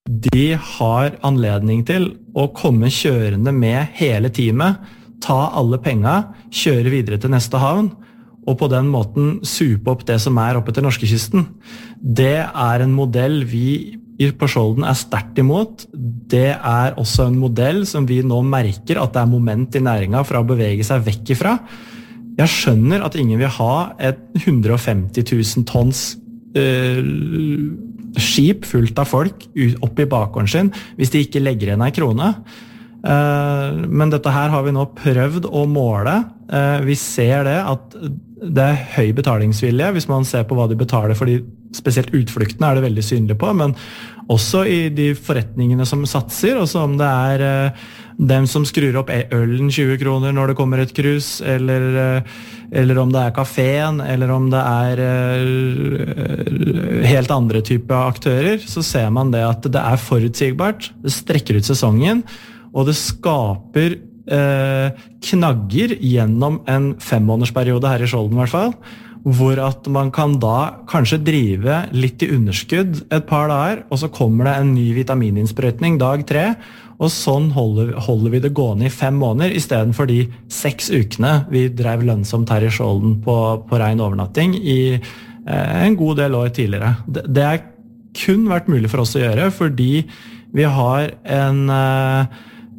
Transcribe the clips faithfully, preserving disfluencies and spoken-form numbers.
de har anledning til å komme kjørende med hele teamet, ta alle penga, kjøre videre til neste havn, og på den måten supe opp det som er oppe til norskekysten. Det er en modell vi på Skjolden er sterkt imot. Det er også en modell som vi nå merker at det er moment i næringen for å bevege seg vekk ifra. Jeg skjønner at ingen vil ha et hundre og femti tusen tons uh, skip fullt av folk opp i bakgården sin hvis de ikke legger igjen en krone. Uh, men dette her har vi nå prøvd å måle. Uh, vi ser det at det er høy betalingsvilje hvis man ser på hva de betaler for de spesielt utfluktene er det veldig synlig på, men også i de forretningene som satser, også om det er uh, dem som skrur opp ølen tjue kroner når det kommer et krus, eller, uh, eller om det er kaféen, eller om det er uh, helt andre typer aktører, så ser man det at det er forutsigbart, det strekker ut sesongen, og det skaper uh, knagger gjennom en femmånedersperiode her i Skjolden i hvert fall, hvor at man kan da kanskje drive litt i underskudd et par dager, og så kommer det en ny vitamininnsprøytning dag tre, og sånn holder, holder vi det gående i fem måneder, i stedet for de seks ukene vi drev lønnsomt her i Skjolden på, på ren overnatting i eh, en god del år tidligere. Det, det er kun vært mulig for oss å gjøre, fordi vi har en... Eh,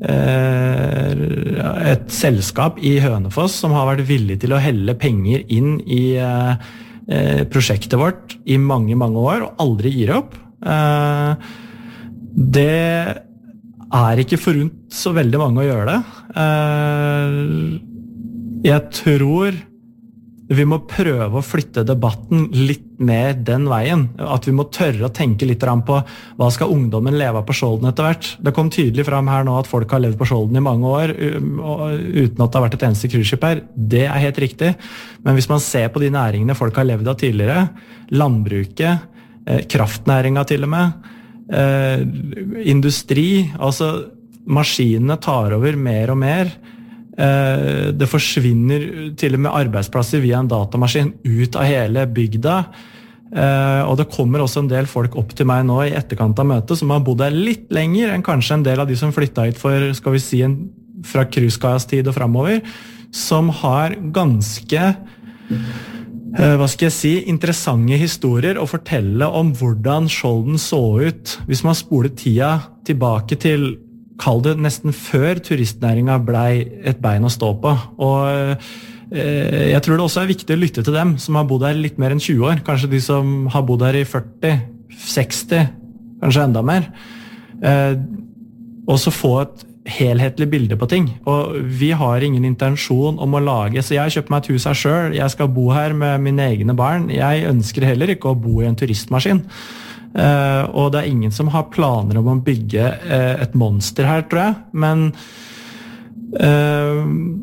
et selskap i Hønefoss som har vært villig til å helle penger inn i prosjektet vårt i mange, mange år og aldri gir opp. Det er ikke forunt så veldig mange å gjøre det. Jeg tror vi må prøve å flytte debatten litt mer den veien. At vi må tørre å tenke litt på hva skal ungdommen leve på Skjolden etter hvert. Det kom tydelig fram her nå at folk har levd på Skjolden i mange år uten at det har vært et eneste cruiseskip her. Det er helt riktig. Men hvis man ser på de næringene folk har levd av tidligere, landbruket, kraftnæringa til og med, industri, altså maskinene tar over mer og mer. Det forsvinner til og med arbeidsplasser via en datamaskin ut av hele bygda, og det kommer også en del folk opp til meg nå i etterkant av møtet som har bodd der litt lenger enn kanskje en del av de som flyttet hit for, skal vi si, en, fra Kruskajas tid og fremover, som har ganske hva skal jeg si, interessante historier å fortelle om hvordan Skjolden så ut hvis man spoler tida tilbake til kall det nesten før turistnæringen ble et bein å stå på. Og eh, jeg tror det også er viktig å lytte til dem som har bodd her litt mer enn tjue år. Kanskje de som har bodd her i førti, seksti, kanskje enda mer. Eh, og så få et helhetlig bilde på ting. Og vi har ingen intensjon om å lage, så jeg har kjøpt meg et hus her selv. Jeg skal bo her med mine egne barn. Jeg ønsker heller ikke å bo i en turistmaskin. Uh, og det er ingen som har planer om å bygge uh, et monster her, tror jeg, men uh,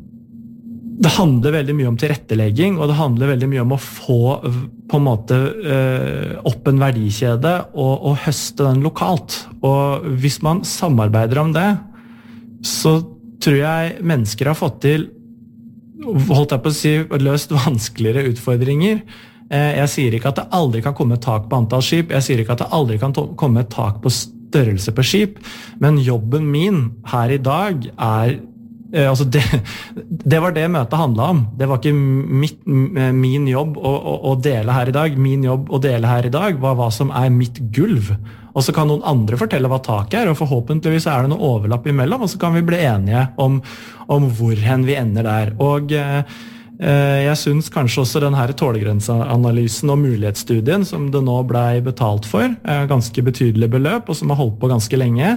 det handler veldig mye om tilrettelegging, og det handler veldig mye om å få på en måte uh, opp en verdikjede og, og høste den lokalt. Og hvis man samarbeider om det, så tror jeg mennesker har fått til, holdt jeg på å si, løst vanskeligere utfordringer. Jeg sier ikke at det aldri kan komme et tak på antall skip, jeg sier ikke at det aldri kan komme et tak på størrelse på skip, men jobben min her i dag er, altså det, det var det møtet handlet om. Det var ikke mitt, min jobb å, å, å dele her i dag. Min jobb å dele her i dag var hva som er mitt gulv. Og så kan noen andre fortelle hva taket er, og forhåpentligvis er det noe overlapp imellom, og så kan vi bli enige om, om hvor hen vi ender der. Og jeg synes kanskje også denne tålegrenseanalysen og mulighetsstudien som det nå ble betalt for, ganske betydelig beløp, og som har holdt på ganske lenge,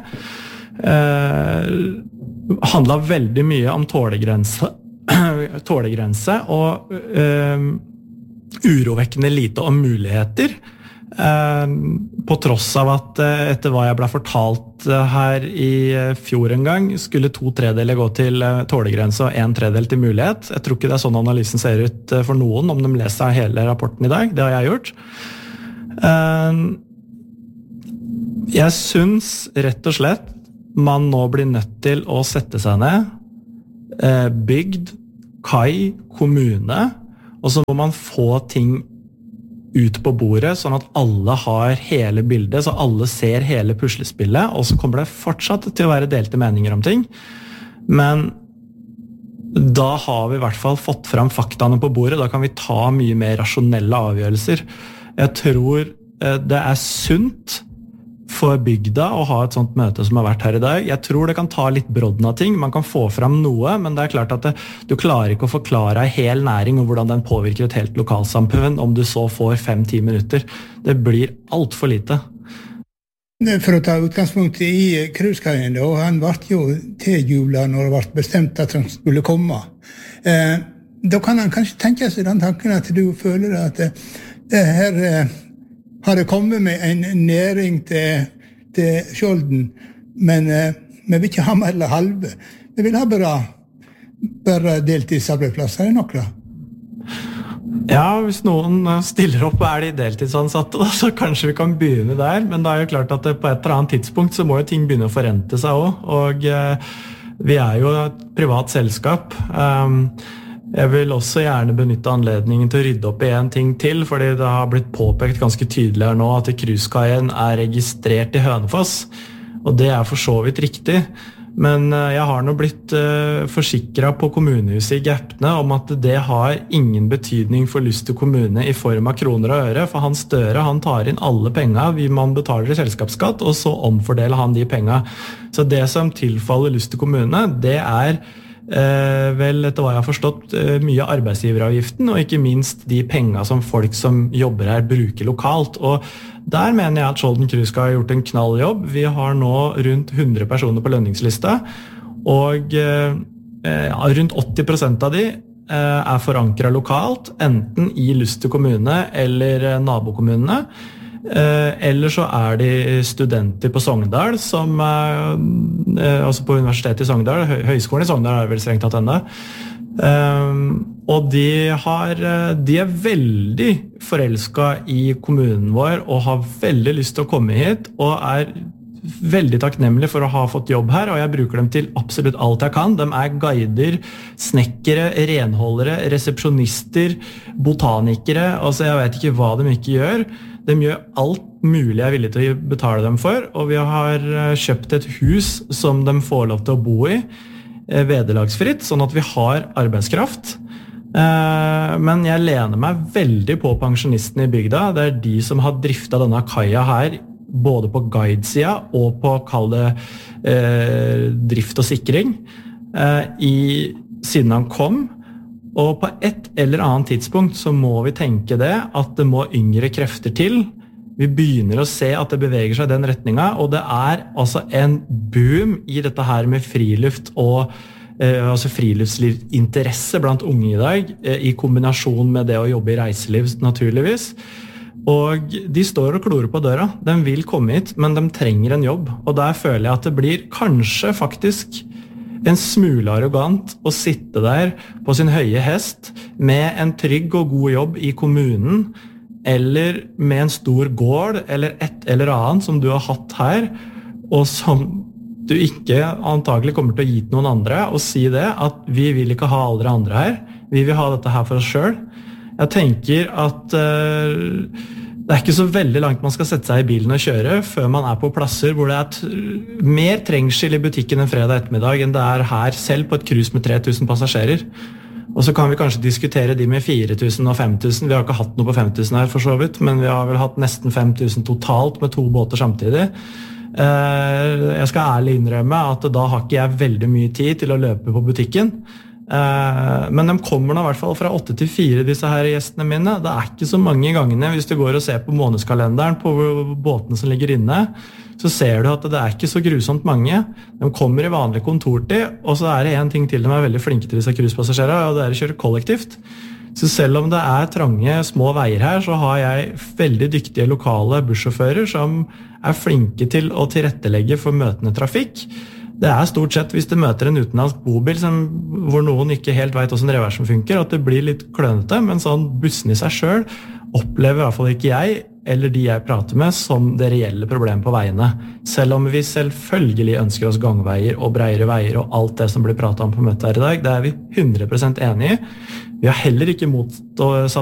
handlet veldig mye om tålegrense, tålegrense og uh, urovekkende lite om muligheter, uh, på tross av at uh, etter hva jeg ble fortalt uh, her i uh, fjor en gang, skulle to tredeler gå til uh, tålegrense og en tredel til mulighet. Jeg tror ikke det er sånn analysen ser ut uh, for noen, om de leser hele rapporten i dag. Det har jeg gjort. Uh, jeg synes rett og slett man nå blir nødt til å sette seg ned, uh, bygd, kai, kommune, og så må man få ting ut på bordet, sånn at alle har hele bildet, så alle ser hele puslespillet, og så kommer det fortsatt til å være delte meninger om ting. Men da har vi i hvert fall fått fram faktaene på bordet, da kan vi ta mye mer rasjonelle avgjørelser. Jeg tror det er sunt for bygda å ha et sånt møte som har vært her i dag. Jeg tror det kan ta litt brodden av ting, man kan få fram noe, men det er klart at det, du klarer ikke å forklare en hel næring og hvordan den påvirker et helt lokalsamfunn om du så får fem-ti minutter. Det blir alt for lite. For å ta utgangspunkt i Cruiskaien, da, han ble jo tiljublet når det ble bestemt at han skulle komme. Eh, da kan han kanskje tenke seg den tanken at du føler at det, det her eh, har det kommet med en næring til, til Skjolden, men eh, vi vil ikke ha mer eller halve. Vi vil ha bare, bare deltidsarbeidsplasser i noe. Ja, hvis noen stiller opp og er de deltidsansatte, da, så kanskje vi kan begynne der, men det er jo klart at på et eller annet tidspunkt så må jo ting begynne å forrente seg også, og eh, vi er jo et privat selskap. Um, jeg vil også gjerne benytte anledningen til å rydde opp i en ting til, fordi det har blitt påpekt ganske tydelig her nå at Cruiskaien er registrert i Hønefoss, og det er for så vidt riktig. Men jeg har nå blitt uh, forsikret på kommunehuset i Gapne om at det har ingen betydning for Luster kommune i form av kroner og øre, for han Støre, han tar inn alle penger vi man betaler i selskapsskatt, og så omfordeler han de penger. Så det som tilfaller Luster kommune, det er uh, vel, etter hva jeg har forstått, uh, mye arbeidsgiveravgiften, og ikke minst de penger som folk som jobber her bruker lokalt. Og der mener jeg at Skjolden Cruiskaier har gjort en knalljobb. Vi har nå rundt hundre personer på lønningslista, og eh, rundt åtti prosent av de eh, er forankret lokalt, enten i Luster kommune eller eh, nabokommunene, eh, eller så er de studenter på Sogndal, som, eh, altså på universitetet i Sogndal, hø høyskolen i Sogndal er vel strengt tatt enda, Um, og de, har, de er veldig forelsket i kommunen vår og har veldig lyst til å komme hit og er veldig takknemlig for å ha fått jobb her, og jeg bruker dem til absolutt alt jeg kan. De er guider, snekkere, renholdere, resepsjonister, botanikere, altså jeg vet ikke hva de ikke gjør. De gjør alt mulig jeg er villig til å betale dem for, og vi har kjøpt et hus som de får lov til å bo i, vederlagsfritt, sånn at vi har arbeidskraft. Men jeg lener meg veldig på pensjonistene i bygda. Det er de som har driftet denne kaia her, både på guidesida og på, kall det, eh, drift og sikring, eh, i, siden han kom. Og på et eller annet tidspunkt så må vi tenke det, at det må yngre krefter til. Vi begynner å se at det beveger seg i den retningen, og det er altså en boom i dette her med friluft og eh, altså friluftslivsinteresse blant unge i dag, eh, i kombinasjon med det å jobbe i reiseliv naturligvis. Og de står og klorer på døra. De vil komme hit, men de trenger en jobb. Og der føler jeg at det blir kanskje faktisk en smule arrogant å sitte der på sin høye hest med en trygg og god jobb i kommunen, eller med en stor gård, eller et eller annet som du har hatt her, og som du ikke antagelig kommer til å gi til noen andre, og si det, at vi vil ikke ha alle andre her, vi vil ha dette her for oss selv. Jeg tenker at uh, det er ikke så veldig langt man skal sette seg i bilen og kjøre, før man er på plasser hvor det er mer trengsel i butikken en fredag ettermiddag, enn det er her selv på et cruise med tre tusen passasjerer. Og så kan vi kanskje diskutere de med fire tusen og fem tusen. Vi har ikke hatt noe på fem tusen her for så vidt, men vi har vel hatt nesten fem tusen totalt med to båter samtidig. Jeg skal ærlig innrømme at da har ikke jeg veldig mye tid til å løpe på butikken. Men de kommer nå i hvert fall fra åtte til fire, disse her gjestene mine. Det er ikke så mange gangene, hvis du går og ser på månedskalenderen på båtene som ligger inne, så ser du at det er ikke så grusomt mange. De kommer i vanlig kontortid, og så er det en ting til de er veldig flinke til disse cruisepassasjerer, og det er å kjøre kollektivt. Så selv om det er trange, små veier her, så har jeg veldig dyktige lokale bussjåfører som er flinke til å tilrettelegge for møtende trafikk. Det er stort sett, hvis du møter en utenlandsk bobil som, hvor noen ikke helt vet hvordan reversen funker, at det blir litt klønete, men sånn bussen i seg selv opplever i hvert fall ikke jeg, eller de jeg prater med, som det reelle problemet på veiene. Selv om vi selvfølgelig ønsker oss gangveier og bredere veier og alt det som blir pratet om på møtet her i dag, det er vi hundre prosent enige i. Vi har heller ikke motsatt